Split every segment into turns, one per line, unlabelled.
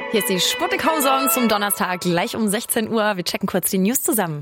Hier ist die Sputnik Homezone zum Donnerstag, gleich um 16 Uhr. Wir checken kurz die News zusammen.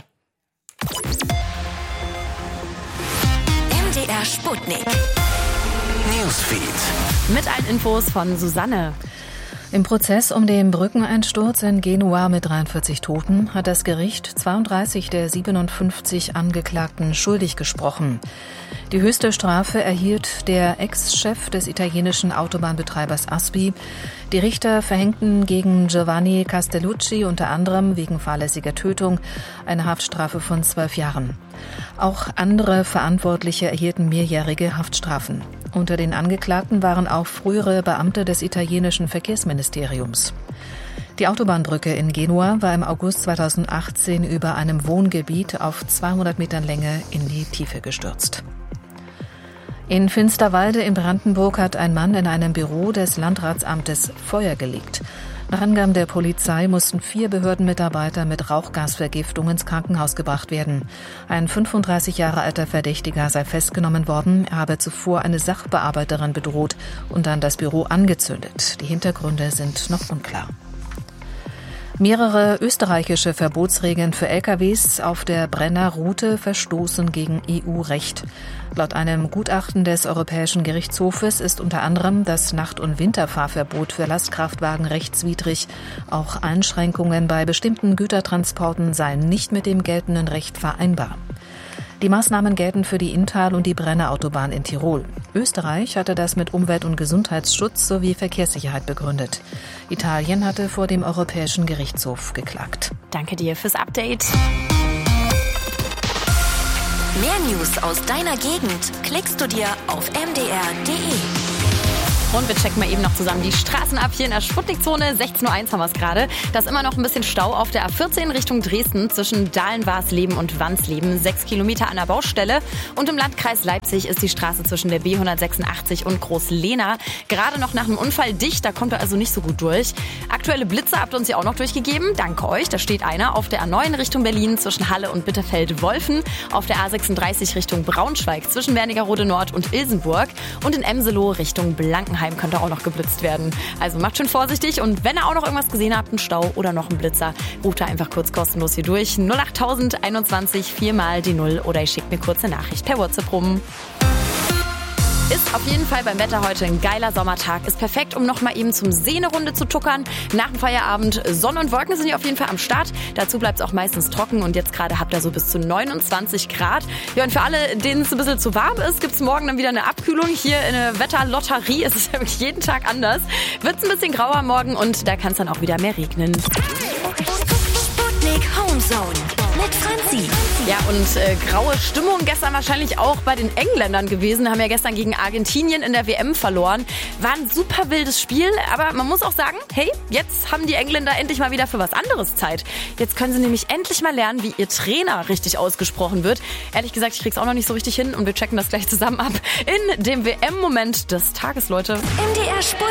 MDR Sputnik Newsfeed.
Mit allen Infos von Susanne.
Im Prozess um den Brückeneinsturz in Genua mit 43 Toten hat das Gericht 32 der 57 Angeklagten schuldig gesprochen. Die höchste Strafe erhielt der Ex-Chef des italienischen Autobahnbetreibers Aspi. Die Richter verhängten gegen Giovanni Castellucci unter anderem wegen fahrlässiger Tötung eine Haftstrafe von 12 Jahren. Auch andere Verantwortliche erhielten mehrjährige Haftstrafen. Unter den Angeklagten waren auch frühere Beamte des italienischen Verkehrsministeriums. Die Autobahnbrücke in Genua war im August 2018 über einem Wohngebiet auf 200 Metern Länge in die Tiefe gestürzt. In Finsterwalde in Brandenburg hat ein Mann in einem Büro des Landratsamtes Feuer gelegt. Nach Angaben der Polizei mussten 4 Behördenmitarbeiter mit Rauchgasvergiftung ins Krankenhaus gebracht werden. Ein 35 Jahre alter Verdächtiger sei festgenommen worden. Er habe zuvor eine Sachbearbeiterin bedroht und dann das Büro angezündet. Die Hintergründe sind noch unklar. Mehrere österreichische Verbotsregeln für LKWs auf der Brenner-Route verstoßen gegen EU-Recht. Laut einem Gutachten des Europäischen Gerichtshofes ist unter anderem das Nacht- und Winterfahrverbot für Lastkraftwagen rechtswidrig. Auch Einschränkungen bei bestimmten Gütertransporten seien nicht mit dem geltenden Recht vereinbar. Die Maßnahmen gelten für die Inntal- und die Brennerautobahn in Tirol. Österreich hatte das mit Umwelt- und Gesundheitsschutz sowie Verkehrssicherheit begründet. Italien hatte vor dem Europäischen Gerichtshof geklagt.
Danke dir fürs Update.
Mehr News aus deiner Gegend klickst du dir auf mdr.de.
Und wir checken mal eben noch zusammen die Straßen ab hier in der Sputnikzone. 16:01 Uhr haben wir es gerade. Da ist immer noch ein bisschen Stau auf der A14 Richtung Dresden zwischen Dahlen-Warsleben und Wansleben. 6 Kilometer an der Baustelle. Und im Landkreis Leipzig ist die Straße zwischen der B186 und Groß-Lehna gerade noch nach einem Unfall dicht. Da kommt er also nicht so gut durch. Aktuelle Blitze habt ihr uns ja auch noch durchgegeben. Danke euch. Da steht einer auf der A9 Richtung Berlin zwischen Halle und Bitterfeld-Wolfen. Auf der A36 Richtung Braunschweig zwischen Wernigerode Nord und Ilsenburg. Und in Emseloh Richtung Blankenheim könnte auch noch geblitzt werden. Also macht schön vorsichtig und wenn ihr auch noch irgendwas gesehen habt, einen Stau oder noch einen Blitzer, ruft da einfach kurz kostenlos hier durch. 08000 21 4 mal die 0 oder ihr schickt mir kurz eine Nachricht per WhatsApp rum. Ist auf jeden Fall beim Wetter heute ein geiler Sommertag. Ist perfekt, um noch mal eben zum See eine Runde zu tuckern. Nach dem Feierabend Sonne und Wolken sind hier auf jeden Fall am Start. Dazu bleibt es auch meistens trocken und jetzt gerade habt ihr so bis zu 29 Grad. Ja, und für alle, denen es ein bisschen zu warm ist, gibt es morgen dann wieder eine Abkühlung. Hier in der Wetterlotterie ist es ja wirklich jeden Tag anders. Wird es ein bisschen grauer morgen und da kann es dann auch wieder mehr regnen.
Sputnik Homezone mit Franzi.
Ja, und graue Stimmung gestern wahrscheinlich auch bei den Engländern gewesen. Haben ja gestern gegen Argentinien in der WM verloren. War ein super wildes Spiel, aber man muss auch sagen, hey, jetzt haben die Engländer endlich mal wieder für was anderes Zeit. Jetzt können sie nämlich endlich mal lernen, wie ihr Trainer richtig ausgesprochen wird. Ehrlich gesagt, ich krieg's auch noch nicht so richtig hin und wir checken das gleich zusammen ab in dem WM-Moment des Tages, Leute.
MDR Sputnik.